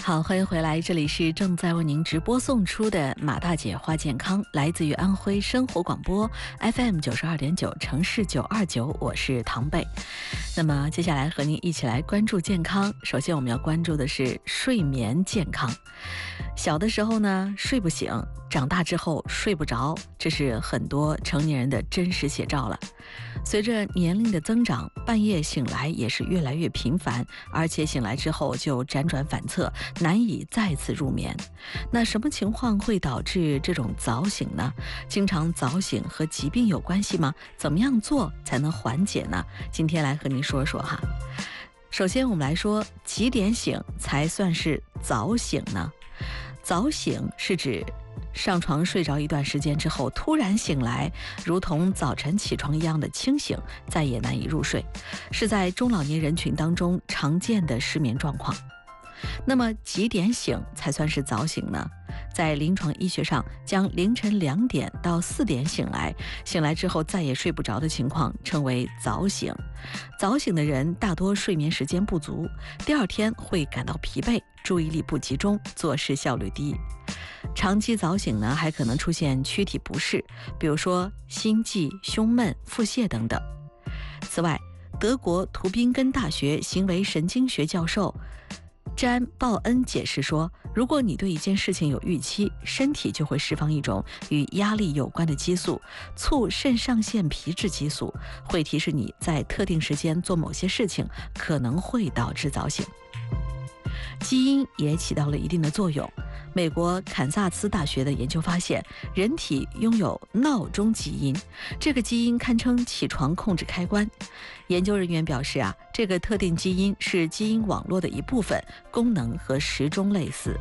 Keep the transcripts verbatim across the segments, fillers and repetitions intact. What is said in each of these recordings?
好，欢迎回来，这里是正在为您直播送出的马大姐话健康，来自于安徽生活广播 F M 九十二点九城市九二九，我是唐贝。那么接下来和您一起来关注健康。首先我们要关注的是睡眠健康。小的时候呢睡不醒，长大之后睡不着，这是很多成年人的真实写照了。随着年龄的增长，半夜醒来也是越来越频繁，而且醒来之后就辗转反侧，难以再次入眠。那什么情况会导致这种早醒呢？经常早醒和疾病有关系吗？怎么样做才能缓解呢？今天来和您说说哈。首先我们来说，几点醒才算是早醒呢？早醒是指上床睡着一段时间之后突然醒来，如同早晨起床一样的清醒，再也难以入睡，是在中老年人群当中常见的失眠状况。那么几点醒才算是早醒呢？在临床医学上，将凌晨两点到四点醒来，醒来之后再也睡不着的情况称为早醒。早醒的人大多睡眠时间不足，第二天会感到疲惫，注意力不集中，做事效率低。长期早醒呢，还可能出现躯体不适，比如说心悸、胸闷、腹泻等等。此外，德国图宾根大学行为神经学教授詹鲍恩解释说，如果你对一件事情有预期，身体就会释放一种与压力有关的激素，促肾上腺皮质激素，会提示你在特定时间做某些事情，可能会导致早醒。基因也起到了一定的作用。美国堪萨斯大学的研究发现，人体拥有闹钟基因，这个基因堪称起床控制开关。研究人员表示啊，这个特定基因是基因网络的一部分，功能和时钟类似。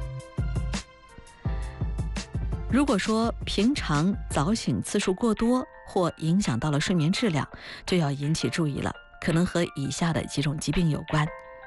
如果说平常早醒次数过多或影响到了睡眠质量，就要引起注意了，可能和以下的几种疾病有关。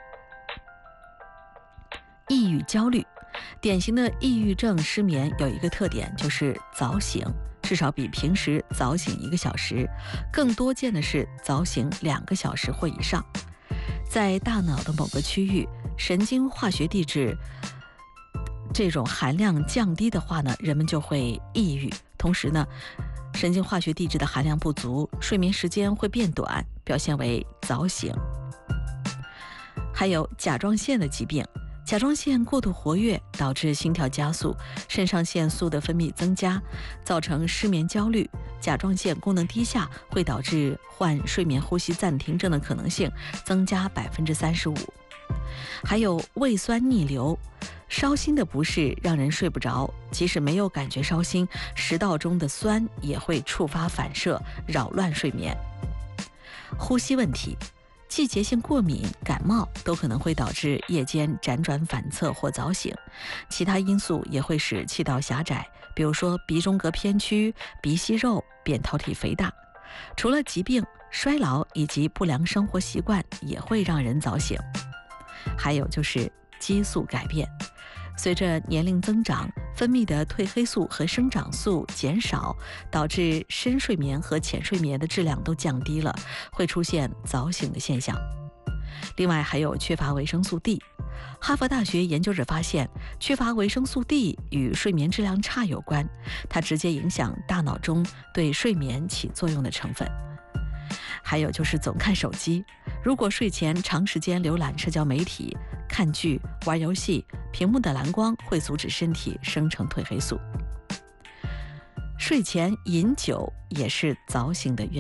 抑郁焦虑，典型的抑郁症失眠有一个特点，就是早醒，至少比平时早醒一个小时，更多见的是早醒两个小时或以上。在大脑的某个区域，神经化学地质这种含量降低的话呢，人们就会抑郁。同时呢，神经化学地质的含量不足，睡眠时间会变短，表现为早醒。还有甲状腺的疾病，甲状腺过度活跃导致心跳加速，肾上腺素的分泌增加，造成失眠焦虑。甲状腺功能低下会导致患睡眠呼吸暂停症的可能性增加百分之三十五。还有胃酸逆流，烧心的不适让人睡不着，即使没有感觉烧心，食道中的酸也会触发反射，扰乱睡眠。呼吸问题，季节性过敏、感冒都可能会导致夜间辗转反侧或早醒，其他因素也会使气道狭窄，比如说鼻中隔偏曲、鼻息肉、扁桃体肥大。除了疾病，衰老以及不良生活习惯也会让人早醒。还有就是激素改变，随着年龄增长，分泌的褪黑素和生长素减少，导致深睡眠和浅睡眠的质量都降低了，会出现早醒的现象。另外还有缺乏维生素 D， 哈佛大学研究者发现，缺乏维生素 D 与睡眠质量差有关，它直接影响大脑中对睡眠起作用的成分。还有就是总看手机，如果睡前长时间浏览社交媒体、看剧、玩游戏，屏幕的蓝光会阻止身体生成褪黑素。睡前饮酒也是早醒的原因。